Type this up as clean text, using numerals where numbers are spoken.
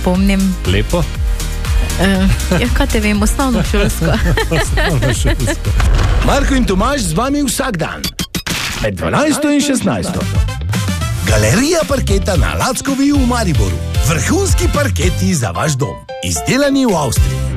spomnim. Lepo? Ja, kaj te vem, osnovno šolsko. Marko in Tomaž z vami vsak dan, med 12 in 16. Galerija parketa na Lackovi v Mariboru. Vrhunski parketi za vaš dom, izdelani v Avstriji.